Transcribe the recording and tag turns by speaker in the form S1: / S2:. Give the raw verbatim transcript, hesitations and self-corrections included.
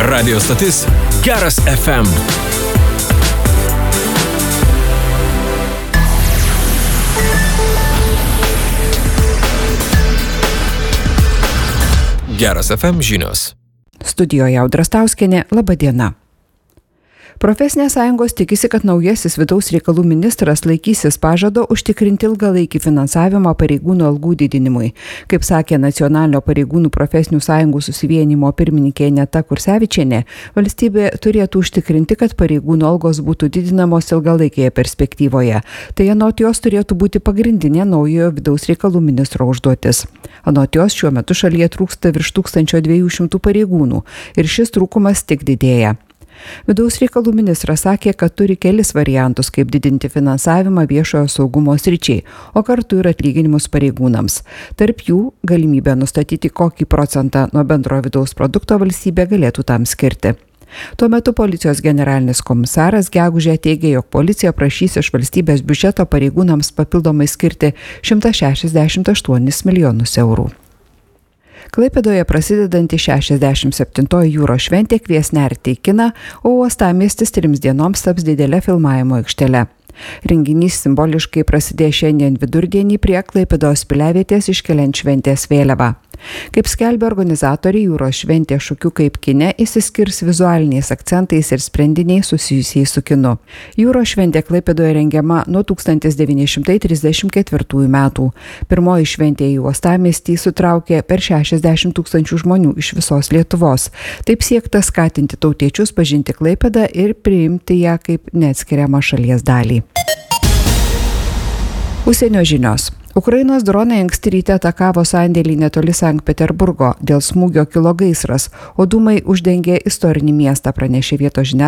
S1: Radio stotis Geras F M. Geras F M žinios.
S2: Studijoje Audra Stauskienė, laba diena. Profesinės sąjungos tikisi, kad naujasis vidaus reikalų ministras laikysis pažado užtikrinti ilgalaikį finansavimą pareigūnų algų didinimui. Kaip sakė Nacionalinio pareigūnų profesinių sąjungų susivienimo pirmininkė Ineta Kursevičienė, valstybė turėtų užtikrinti, kad pareigūnų algos būtų didinamos ilgalaikėje perspektyvoje. Tai anot jos turėtų būti pagrindinė naujojo vidaus reikalų ministro užduotis. Anot jos šiuo metu šalyje trūksta virš tūkstančio dviejų šimtų pareigūnų ir šis trūkumas tik didėja. Vidaus reikalų ministras sakė, kad turi kelis variantus, kaip didinti finansavimą viešojo saugumo sričiai, o kartu ir atlyginimus pareigūnams. Tarp jų galimybę nustatyti, kokį procentą nuo bendro vidaus produkto valstybė galėtų tam skirti. Tuo metu policijos generalinis komisaras gegužę teigė, jog policija prašys iš valstybės biudžeto pareigūnams papildomai skirti šimtą šešiasdešimt aštuonis milijonus eurų. Klaipėdoje prasidedanti šešiasdešimt septintoji jūros šventė kvies nerti į kiną, o uostamiestis trims dienoms taps didelė filmavimo aikštele. Renginys simboliškai prasidės šiandien vidurdienį prie Klaipėdos piliavietės iškeliant šventės vėliavą. Kaip skelbia organizatoriai, jūros šventė šokių kaip kine išsiskirs vizualiniais akcentais ir sprendiniais susijusiais su kinu. Jūros šventė Klaipėdoje rengiama nuo tūkstantis devyni šimtai trisdešimt ketvirtųjų metų. Pirmoji šventė į uostamiestį sutraukė per šešiasdešimt tūkstančių žmonių iš visos Lietuvos. Taip siekta skatinti tautiečius pažinti Klaipėdą ir priimti ją kaip neatskiriamą šalies dalį. Užsienio žinios. Ukrainos dronai anksti ryte atakavo sandėlį netoli Sankt Peterburgo. Dėl smūgio kilo gaisras, o dūmai uždengė istorinį miestą, pranešė vietos žiniasklaida.